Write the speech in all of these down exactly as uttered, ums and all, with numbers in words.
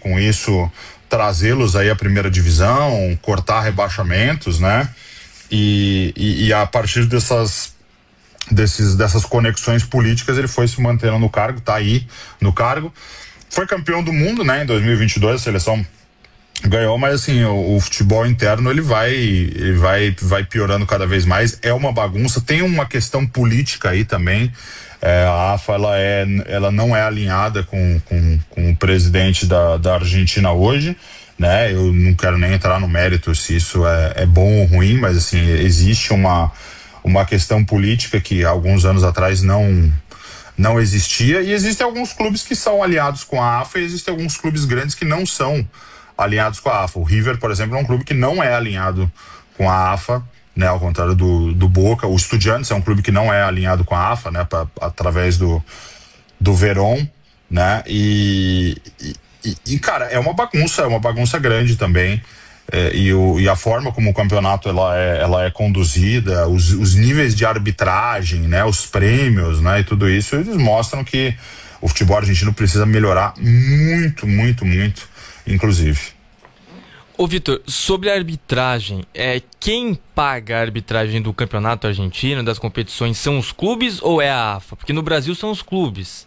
com isso trazê-los aí à primeira divisão, cortar rebaixamentos, né? E, e, e a partir dessas, desses, dessas conexões políticas ele foi se mantendo no cargo, tá aí no cargo. Foi campeão do mundo, né? Em dois mil e vinte e dois a seleção ganhou, mas assim, o, o futebol interno ele vai, ele vai, vai piorando cada vez mais. É uma bagunça, tem uma questão política aí também. É, a AFA ela, é, ela não é alinhada com, com, com o presidente da, da Argentina hoje, né? Eu não quero nem entrar no mérito se isso é, é bom ou ruim, mas assim, existe uma, uma questão política que alguns anos atrás não, não existia, e existem alguns clubes que são aliados com a AFA e existem alguns clubes grandes que não são alinhados com a AFA. O River, por exemplo, é um clube que não é alinhado com a AFA, né, ao contrário do, do Boca. O Estudiantes é um clube que não é alinhado com a AFA, né, pra, através do, do Verón, né, e, e, e, cara, é uma bagunça, é uma bagunça grande também, é, e, o, e a forma como o campeonato ela é, ela é conduzida, os, os níveis de arbitragem, né, os prêmios, né, e tudo isso, eles mostram que o futebol argentino precisa melhorar muito, muito, muito, inclusive. Ô Vitor, sobre a arbitragem, é, quem paga a arbitragem do campeonato argentino, das competições, são os clubes ou é a AFA? Porque no Brasil são os clubes.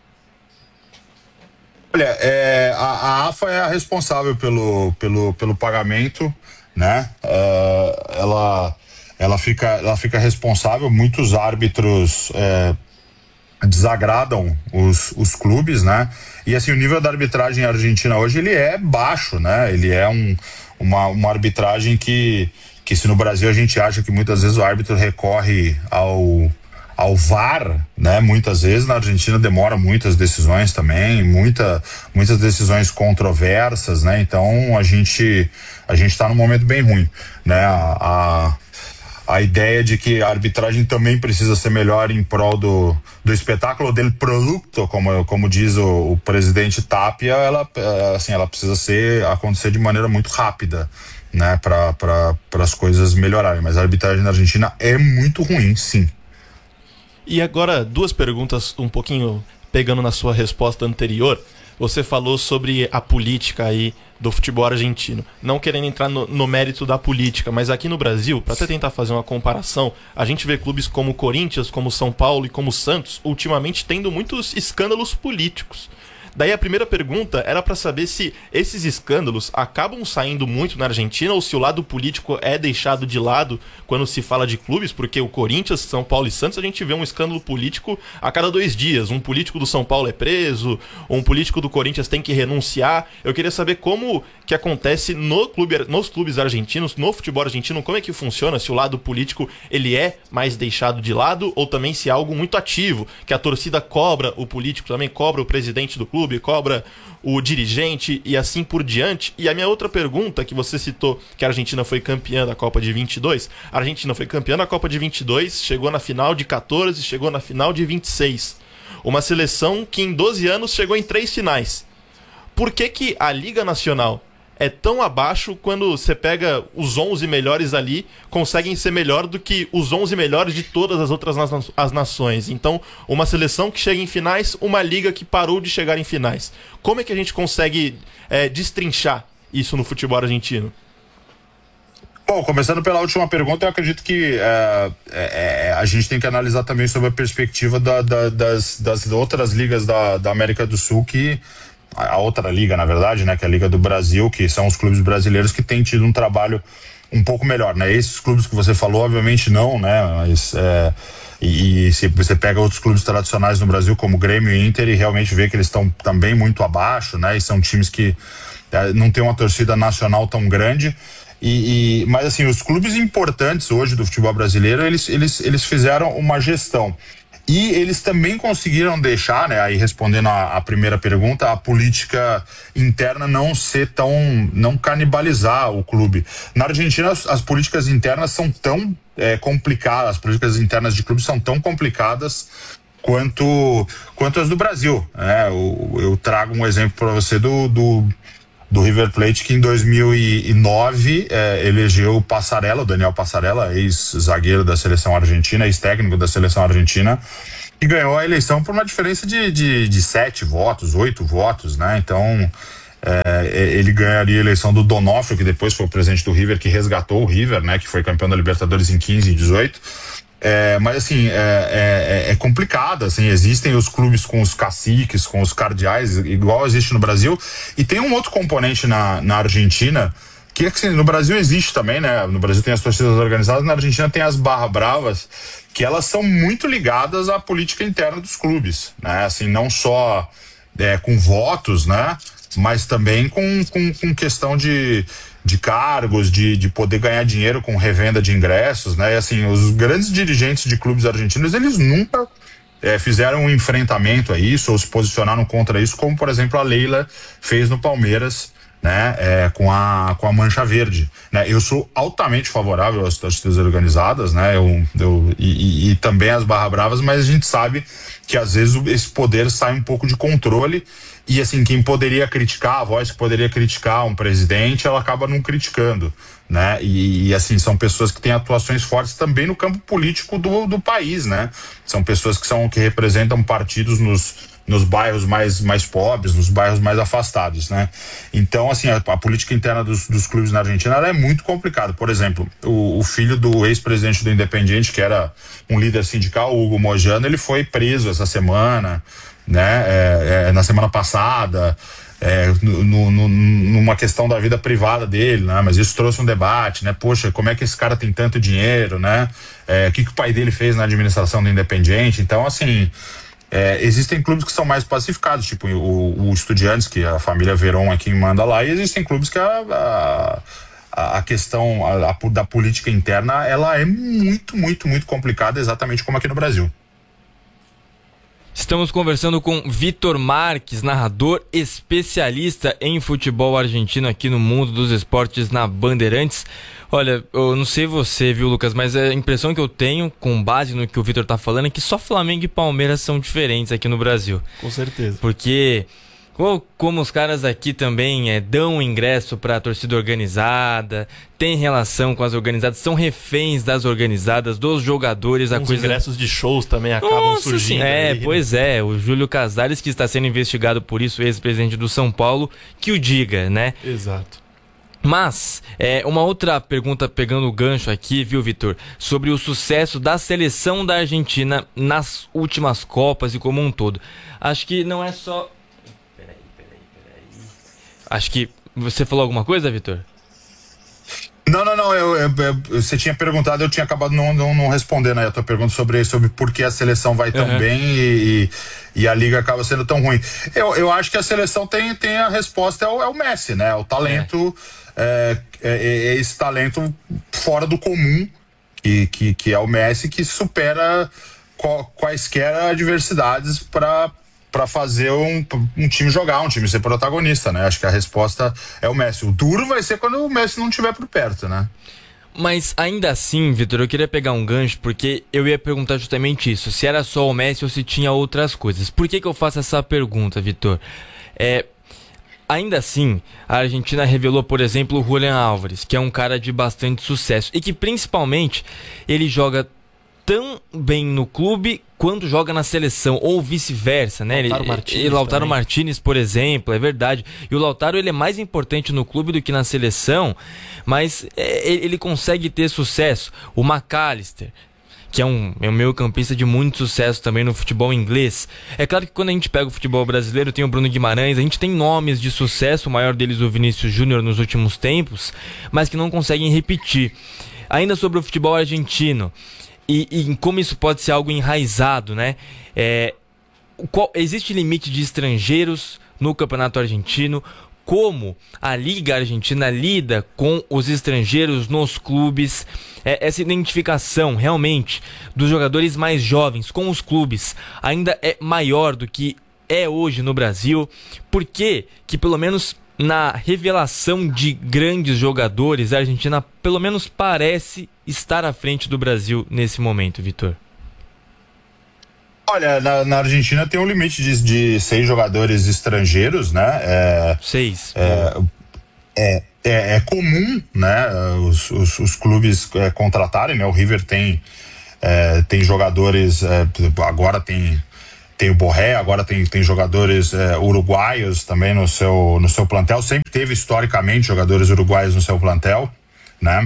Olha, é, a, a AFA é a responsável pelo, pelo, pelo pagamento, né? É, ela, ela, fica, ela fica responsável, muitos árbitros é, desagradam os, os clubes, né? E assim, o nível da arbitragem argentina hoje, ele é baixo, né? Ele é um, uma, uma arbitragem que, que se no Brasil a gente acha que muitas vezes o árbitro recorre ao, ao V A R, né? Muitas vezes na Argentina demora muitas decisões também, muita, muitas decisões controversas, né? Então a gente a gente tá num momento bem ruim, né? A, a A ideia de que a arbitragem também precisa ser melhor em prol do, do espetáculo del producto, como, como diz o, o presidente Tapia, ela, assim, ela precisa ser, acontecer de maneira muito rápida, né, para para as coisas melhorarem. Mas a arbitragem na Argentina é muito ruim, sim. E agora, duas perguntas um pouquinho pegando na sua resposta anterior. Você falou sobre a política aí do futebol argentino. Não querendo entrar no, no mérito da política, mas aqui no Brasil, para até tentar fazer uma comparação, a gente vê clubes como o Corinthians, como São Paulo e como o Santos, ultimamente tendo muitos escândalos políticos. Daí a primeira pergunta era para saber se esses escândalos acabam saindo muito na Argentina ou se o lado político é deixado de lado quando se fala de clubes, porque o Corinthians, São Paulo e Santos a gente vê um escândalo político a cada dois dias. Um político do São Paulo é preso, um político do Corinthians tem que renunciar. Eu queria saber como que acontece no clube, nos clubes argentinos, no futebol argentino, como é que funciona, se o lado político ele é mais deixado de lado ou também se é algo muito ativo, que a torcida cobra o político, também cobra o presidente do clube, cobra o dirigente e assim por diante. E a minha outra pergunta, que você citou que a Argentina foi campeã da Copa de vinte e dois, a Argentina foi campeã da Copa de vinte e dois, chegou na final de quatorze, chegou na final de vinte e seis. Uma seleção que em doze anos chegou em três finais. Por que que a Liga Nacional é tão abaixo quando você pega os onze melhores ali, conseguem ser melhor do que os onze melhores de todas as outras na- as nações? Então, uma seleção que chega em finais, uma liga que parou de chegar em finais. Como é que a gente consegue é, destrinchar isso no futebol argentino? Bom, começando pela última pergunta, eu acredito que é, é, a gente tem que analisar também sobre a perspectiva da, da, das, das outras ligas da, da América do Sul, que a outra liga, na verdade, né, que é a Liga do Brasil, que são os clubes brasileiros que têm tido um trabalho um pouco melhor, né? Esses clubes que você falou, obviamente não, né? Mas é, e, e se você pega outros clubes tradicionais no Brasil, como Grêmio e Inter, e realmente vê que eles estão também muito abaixo, né? E são times que é, não tem uma torcida nacional tão grande. E, e, mas assim, os clubes importantes hoje do futebol brasileiro, eles, eles, eles fizeram uma gestão. E eles também conseguiram deixar, né, aí respondendo a, a primeira pergunta, a política interna não ser tão, não canibalizar o clube. Na Argentina, as, as políticas internas são tão é, complicadas, as políticas internas de clubes são tão complicadas quanto, quanto as do Brasil, né? Eu, eu trago um exemplo para você do, do do River Plate, que em dois mil e nove eh, elegeu o Passarella, o Daniel Passarella, ex-zagueiro da seleção argentina, ex-técnico da seleção argentina, e ganhou a eleição por uma diferença de, de, de sete votos, oito votos, né? Então, É, ele ganharia a eleição do Donofrio, que depois foi o presidente do River, que resgatou o River, né, que foi campeão da Libertadores em quinze e dezoito. É, mas assim, é, é, é complicado, assim, existem os clubes com os caciques, com os cardeais, igual existe no Brasil, e tem um outro componente na, na Argentina, que assim, no Brasil existe também, né, no Brasil tem as torcidas organizadas, na Argentina tem as barra bravas, que elas são muito ligadas à política interna dos clubes, né, assim, não só é, com votos, né, mas também com, com, com questão de, de cargos, de, de poder ganhar dinheiro com revenda de ingressos, né? E assim, os grandes dirigentes de clubes argentinos, eles nunca é, fizeram um enfrentamento a isso ou se posicionaram contra isso, como, por exemplo, a Leila fez no Palmeiras, né? É, com, a, com a Mancha Verde, né? Eu sou altamente favorável às torcidas organizadas, né? Eu, eu, e, e, e também às barra bravas, mas a gente sabe que às vezes esse poder sai um pouco de controle. E assim, quem poderia criticar, a voz que poderia criticar um presidente, ela acaba não criticando, né? E, e assim, são pessoas que têm atuações fortes também no campo político do, do país, né? São pessoas que são que representam partidos nos, nos bairros mais, mais pobres, nos bairros mais afastados, né? Então, assim, a, a política interna dos, dos clubes na Argentina, ela é muito complicada. Por exemplo, o, o filho do ex-presidente do Independiente, que era um líder sindical, o Hugo Mojano, ele foi preso essa semana, né, é, é, na semana passada, é, no, no, numa questão da vida privada dele, né, mas isso trouxe um debate, né, poxa, como é que esse cara tem tanto dinheiro, né, é, o que, que o pai dele fez na administração do Independiente. Então, assim, é, existem clubes que são mais pacificados, tipo o, o Estudiantes, que a família Veron é quem manda lá, e existem clubes que a, a, a questão a, a, da política interna, ela é muito, muito, muito complicada, exatamente como aqui no Brasil. Estamos conversando com Vitor Marques, narrador especialista em futebol argentino aqui no Mundo dos Esportes na Bandeirantes. Olha, eu não sei você, viu, Lucas, mas a impressão que eu tenho, com base no que o Vitor tá falando, é que só Flamengo e Palmeiras são diferentes aqui no Brasil. Com certeza. Porque como os caras aqui também é, dão ingresso para a torcida organizada, tem relação com as organizadas, são reféns das organizadas, dos jogadores. Os a coisa... ingressos de shows também acabam Nossa, surgindo. Sim, é, aí, pois é, o Júlio Casares, que está sendo investigado por isso, ex-presidente do São Paulo, que o diga, né? Exato. Mas, é, uma outra pergunta pegando o gancho aqui, viu, Vitor? Sobre o sucesso da seleção da Argentina nas últimas Copas e como um todo. Acho que não é só... Peraí, peraí, peraí... Acho que... Você falou alguma coisa, Vitor? Não, não, não, eu, eu, eu, você tinha perguntado, eu tinha acabado não, não, não respondendo aí a tua pergunta sobre, sobre por que a seleção vai tão uhum. bem e, e, e a liga acaba sendo tão ruim. Eu, eu acho que a seleção tem, tem a resposta, é o, é o Messi, né? O talento, é. É, é, é esse talento fora do comum, que, que, que é o Messi, que supera qual, quaisquer adversidades para para fazer um, um time jogar, um time ser protagonista, né? Acho que a resposta é o Messi. O duro vai ser quando o Messi não estiver por perto, né? Mas ainda assim, Vitor, eu queria pegar um gancho, porque eu ia perguntar justamente isso, se era só o Messi ou se tinha outras coisas. Por que que eu faço essa pergunta, Vitor? É, ainda assim, a Argentina revelou, por exemplo, o Julián Álvares, que é um cara de bastante sucesso, e que principalmente ele joga tão bem no clube quanto joga na seleção, ou vice-versa, né? Lautaro ele, Martínez, ele, Lautaro também. Martínez, por exemplo, é verdade. E o Lautaro, ele é mais importante no clube do que na seleção, mas é, ele consegue ter sucesso. O McAllister, que é um, é um meio campista de muito sucesso também no futebol inglês. É claro que quando a gente pega o futebol brasileiro, tem o Bruno Guimarães, a gente tem nomes de sucesso, o maior deles o Vinícius Júnior nos últimos tempos, mas que não conseguem repetir. Ainda sobre o futebol argentino, E, e como isso pode ser algo enraizado, né? É, qual, existe limite de estrangeiros no campeonato argentino? Como a Liga Argentina lida com os estrangeiros nos clubes? É, essa identificação realmente dos jogadores mais jovens com os clubes ainda é maior do que é hoje no Brasil? Por que que pelo menos na revelação de grandes jogadores, a Argentina pelo menos parece estar à frente do Brasil nesse momento, Vitor? Olha, na, na Argentina tem um limite de, de seis jogadores estrangeiros, né? É, seis. É, é, é, é comum, né? Os, os, os clubes é, contratarem, né? O River tem, é, tem jogadores, é, agora tem tem o Borré, agora tem, tem jogadores é, uruguaios também no seu, no seu plantel. Sempre teve historicamente jogadores uruguaios no seu plantel, né?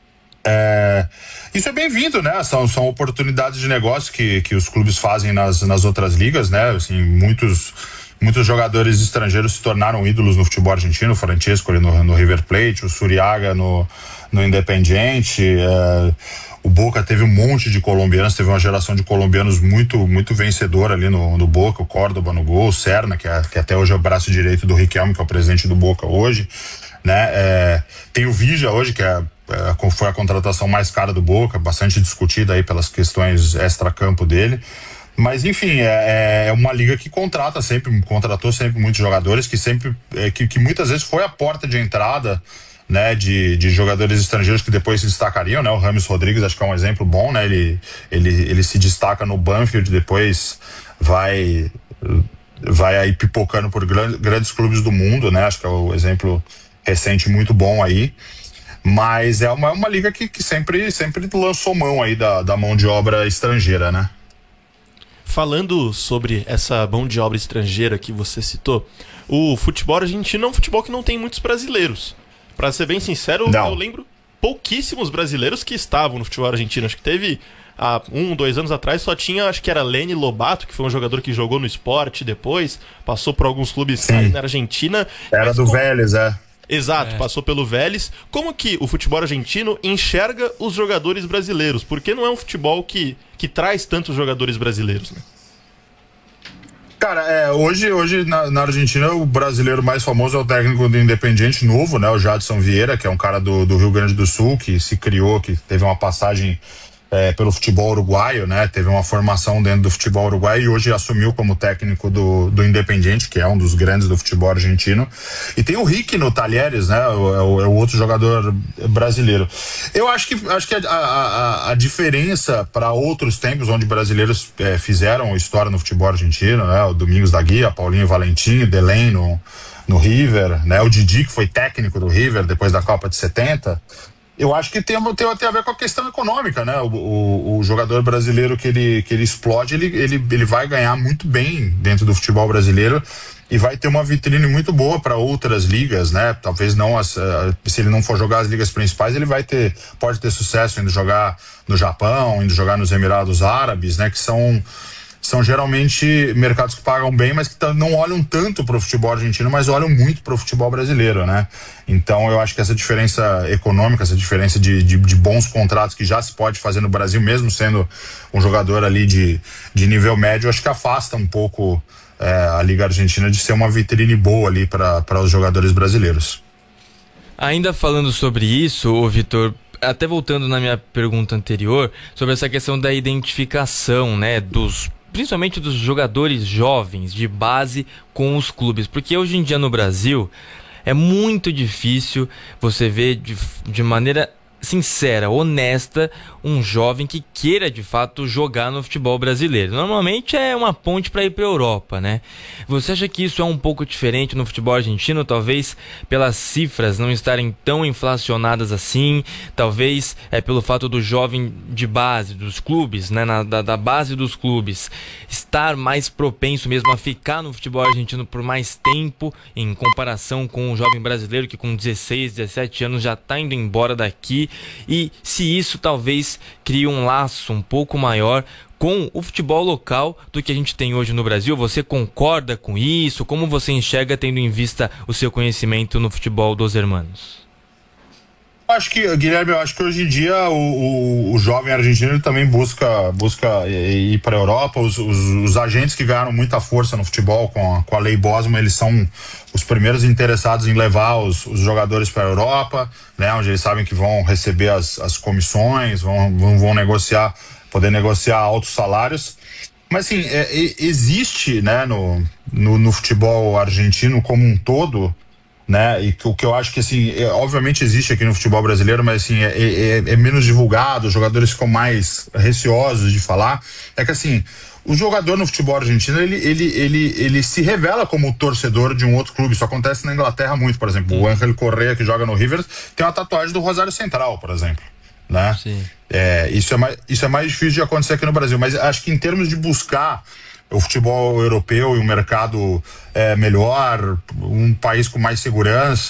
É, isso é bem-vindo, né? São, são oportunidades de negócio que, que os clubes fazem nas, nas outras ligas, né? Assim, muitos, muitos jogadores estrangeiros se tornaram ídolos no futebol argentino. O Francesco ali no, no River Plate, o Suriaga no, no Independiente. É, o Boca teve um monte de colombianos, teve uma geração de colombianos muito, muito vencedora ali no, no Boca. O Córdoba no gol, o Serna, que, é, que até hoje é o braço direito do Riquelme, que é o presidente do Boca hoje, né? É, tem o Vija hoje, que é foi a contratação mais cara do Boca, bastante discutida aí pelas questões extra-campo dele, mas enfim, é, é uma liga que contrata sempre, contratou sempre muitos jogadores, que sempre, é, que, que muitas vezes foi a porta de entrada, né, de, de jogadores estrangeiros que depois se destacariam, né? O Rames Rodrigues acho que é um exemplo bom, né? Ele, ele, ele se destaca no Banfield, depois vai vai aí pipocando por grandes, grandes clubes do mundo, né? Acho que é o exemplo recente muito bom aí. Mas é uma, uma liga que, que sempre, sempre lançou mão aí da, da mão de obra estrangeira, né? Falando sobre essa mão de obra estrangeira que você citou, o futebol argentino é um futebol que não tem muitos brasileiros. Pra ser bem sincero, não. Eu lembro pouquíssimos brasileiros que estavam no futebol argentino. Acho que teve há um, dois anos atrás, só tinha, acho que era Lenny Lobato, que foi um jogador que jogou no Sport depois, passou por alguns clubes Sim. aí na Argentina. Era do como... Vélez, é. Exato, é. Passou pelo Vélez. Como que o futebol argentino enxerga os jogadores brasileiros? Porque não é um futebol que, que traz tantos jogadores brasileiros, né? Cara, é, hoje, hoje na, na Argentina o brasileiro mais famoso é o técnico do Independiente novo, né? O Jadson Vieira, que é um cara do, do Rio Grande do Sul, que se criou, que teve uma passagem É, pelo futebol uruguaio, né? Teve uma formação dentro do futebol uruguaio e hoje assumiu como técnico do, do Independiente, que é um dos grandes do futebol argentino. E tem o Rick no Talheres, né? O, é, o, é o outro jogador brasileiro. Eu acho que, acho que a, a, a diferença para outros tempos onde brasileiros é, fizeram história no futebol argentino, né? O Domingos da Guia, Paulinho Valentim, Delém no, no River, né? O Didi, que foi técnico do River depois da Copa de setenta. Eu acho que tem, tem, tem a ver com a questão econômica, né? O, o, o jogador brasileiro que ele, que ele explode, ele, ele, ele vai ganhar muito bem dentro do futebol brasileiro e vai ter uma vitrine muito boa para outras ligas, né? Talvez não as, se ele não for jogar as ligas principais, ele vai ter, pode ter sucesso indo jogar no Japão, indo jogar nos Emirados Árabes, né? Que são são geralmente mercados que pagam bem, mas que não olham tanto para o futebol argentino, mas olham muito para o futebol brasileiro, né? Então eu acho que essa diferença econômica, essa diferença de, de, de bons contratos que já se pode fazer no Brasil, mesmo sendo um jogador ali de, de nível médio, acho que afasta um pouco é, a Liga Argentina de ser uma vitrine boa ali para os jogadores brasileiros. Ainda falando sobre isso, ô Vitor, até voltando na minha pergunta anterior, sobre essa questão da identificação, né, dos principalmente dos jogadores jovens de base com os clubes, porque hoje em dia no Brasil é muito difícil você ver de, de maneira sincera, honesta, um jovem que queira de fato jogar no futebol brasileiro. Normalmente é uma ponte para ir para a Europa, né? Você acha que isso é um pouco diferente no futebol argentino, talvez pelas cifras não estarem tão inflacionadas assim, talvez é pelo fato do jovem de base dos clubes, né, na, da, da base dos clubes, estar mais propenso mesmo a ficar no futebol argentino por mais tempo, em comparação com o jovem brasileiro que com dezesseis, dezessete anos já está indo embora daqui. E se isso talvez crie um laço um pouco maior com o futebol local do que a gente tem hoje no Brasil. Você concorda com isso? Como você enxerga, tendo em vista o seu conhecimento no futebol dos hermanos? Acho que, Guilherme, eu acho que hoje em dia o, o, o jovem argentino também busca, busca ir para a Europa. Os, os, os agentes que ganharam muita força no futebol com a, com a Lei Bosman, eles são os primeiros interessados em levar os, os jogadores para a Europa, né, onde eles sabem que vão receber as, as comissões, vão, vão, vão negociar, poder negociar altos salários. Mas assim, é, é, existe, né, no, no, no futebol argentino como um todo, né, e o que eu acho que assim, é, obviamente existe aqui no futebol brasileiro, mas assim, é, é, é menos divulgado, os jogadores ficam mais receosos de falar, é que assim, o jogador no futebol argentino, ele, ele, ele, ele se revela como torcedor de um outro clube. Isso acontece na Inglaterra muito, por exemplo, o Ángel Correa, que joga no River, tem uma tatuagem do Rosário Central, por exemplo, né? Sim. É, isso, é mais, isso é mais difícil de acontecer aqui no Brasil, mas acho que em termos de buscar o futebol europeu e um mercado é, melhor, um país com mais segurança,